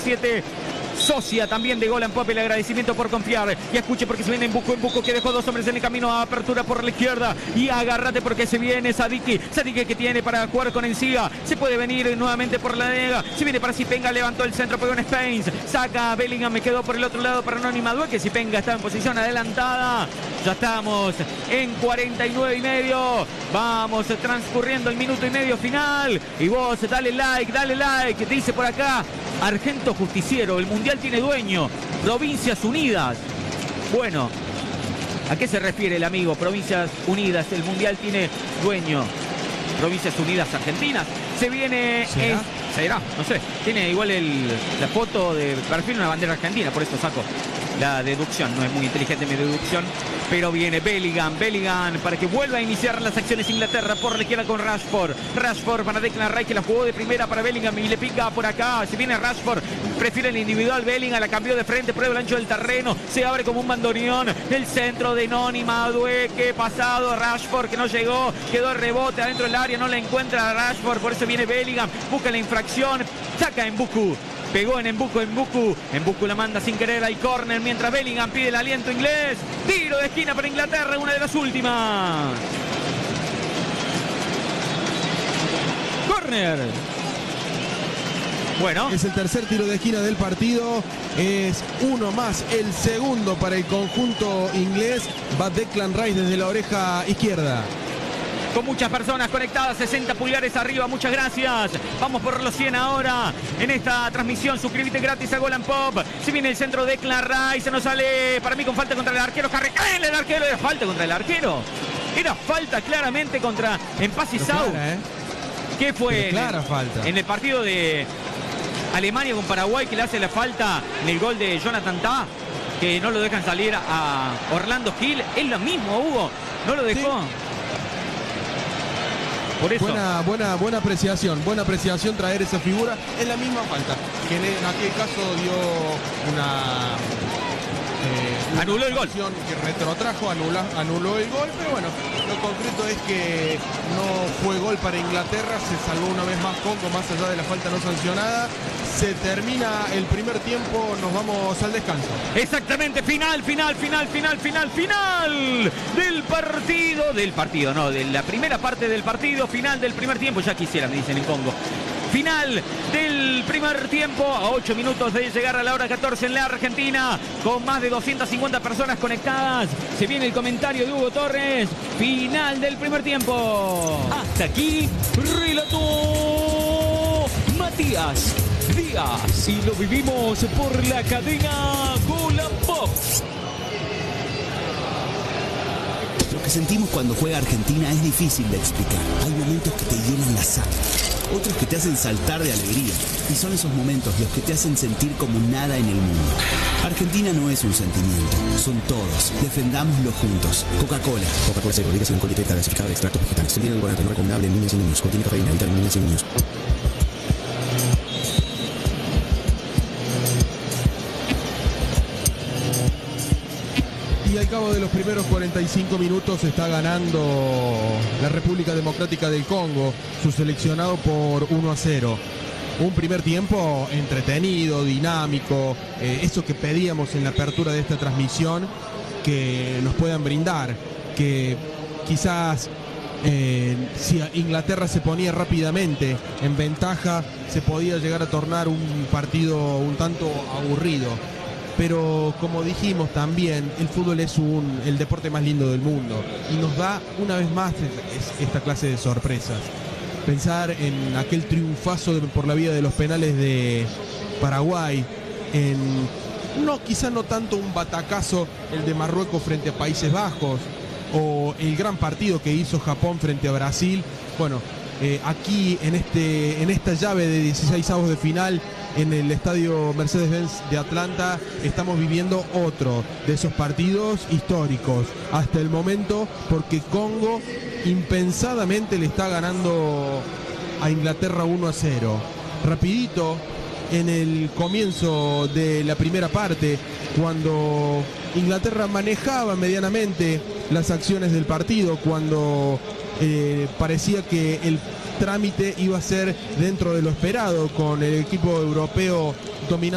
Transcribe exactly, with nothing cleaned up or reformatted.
siete. Socia también de Gol and Pop, el agradecimiento por confiar. Y escuche porque se viene Embuco, Embuco que dejó dos hombres en el camino a apertura por la izquierda. Y agárrate porque se viene Sadiki. Sadiki que tiene para jugar con Encía. Se puede venir nuevamente por la nega. Se viene para Zipenga, levantó el centro, pegó en Spain. Saca a Bellingham, me quedó por el otro lado para Anónima Due, que Zipenga está en posición adelantada. Ya estamos en cuarenta y nueve y medio. Vamos transcurriendo el minuto y medio final. Y vos dale like, dale like. Dice por acá Argento Justiciero, el mundial tiene dueño. Provincias Unidas. Bueno, ¿a qué se refiere el amigo? Provincias Unidas, el mundial tiene dueño. Provincias Unidas Argentinas. Se viene... ¿Será? Es, será, no sé. Tiene igual el, la foto de perfil, una bandera argentina, por eso saco la deducción. No es muy inteligente mi deducción, pero viene Bellingham, Bellingham para que vuelva a iniciar las acciones Inglaterra por la izquierda con Rashford. Rashford para Declan Rice, que la jugó de primera para Bellingham y le pica por acá. Se viene Rashford, prefiere el individual. Bellingham la cambió de frente, prueba el ancho del terreno, se abre como un bandoneón. El centro de Anónima Due, que pasado Rashford, que no llegó, quedó el rebote adentro del área, no la encuentra Rashford, por eso viene Bellingham, busca la infracción, saca Embuku. Pegó en Embuku, Embuku. Embuku la manda sin querer al córner mientras Bellingham pide el aliento inglés. Tiro de esquina para Inglaterra, una de las últimas. Córner. Bueno. Es el tercer tiro de esquina del partido. Es uno más, el segundo para el conjunto inglés. Va Declan Rice desde la oreja izquierda. Con muchas personas conectadas, sesenta pulgares arriba, muchas gracias. Vamos por los cien ahora en esta transmisión. Suscríbete gratis a Gol and Pop. Si viene el centro de Declan Rice, se nos sale para mí con falta contra el arquero. Harry Kane, el arquero, era falta contra el arquero. Era falta claramente contra Empaz y Sau. Clara, ¿eh? ¿Qué fue? Clara en el, falta. En el partido de Alemania con Paraguay, que le hace la falta en el gol de Jonathan Tah, que no lo dejan salir a Orlando Gil. Es lo mismo, Hugo. No lo dejó. Sí. Por eso. Buena, buena, buena apreciación, buena apreciación traer esa figura. Es la misma falta, que en, en aquel caso dio una... Eh, una anuló el gol. Que retrotrajo, anula, anuló el gol, pero bueno, lo concreto es que no fue gol para Inglaterra, se salvó una vez más Congo, más allá de la falta no sancionada. Se termina el primer tiempo, nos vamos al descanso. Exactamente, final, final, final, final, final, final del partido, del partido, no, de la primera parte del partido, final del primer tiempo, ya quisiera, me dicen en Congo. Final del primer tiempo, a ocho minutos de llegar a la hora catorce en la Argentina, con más de doscientas cincuenta personas conectadas. Se viene el comentario de Hugo Torres. Final del primer tiempo. Hasta aquí, relató Matías Díaz. Y lo vivimos por la cadena Gol and Pop. Lo que sentimos cuando juega Argentina es difícil de explicar. Hay momentos que te llenan la sangre, otros que te hacen saltar de alegría. Y son esos momentos los que te hacen sentir como nada en el mundo. Argentina no es un sentimiento, son todos. Defendámoslo juntos. Coca-Cola. Coca-Cola cero, líder sin colita gasificada de extractos vegetales. Se tiene el no recomendable en niños y niños. Contiene cafeína, evitar en niños y niños. Y al cabo de los primeros cuarenta y cinco minutos está ganando la República Democrática del Congo, su seleccionado por uno a cero. Un primer tiempo entretenido, dinámico, eh, eso que pedíamos en la apertura de esta transmisión, que nos puedan brindar, que quizás eh, si Inglaterra se ponía rápidamente en ventaja, se podía llegar a tornar un partido un tanto aburrido. Pero como dijimos también, el fútbol es un, el deporte más lindo del mundo y nos da una vez más esta clase de sorpresas. Pensar en aquel triunfazo de, por la vía de los penales de Paraguay, en no, quizá no tanto un batacazo el de Marruecos frente a Países Bajos o el gran partido que hizo Japón frente a Brasil. Bueno, eh, aquí en, este, en esta llave de dieciseisavos de final en el estadio Mercedes-Benz de Atlanta estamos viviendo otro de esos partidos históricos hasta el momento, porque Congo impensadamente le está ganando a Inglaterra uno a cero. Rapidito, en el comienzo de la primera parte, cuando Inglaterra manejaba medianamente las acciones del partido, cuando eh, parecía que el trámite iba a ser dentro de lo esperado, con el equipo europeo dominando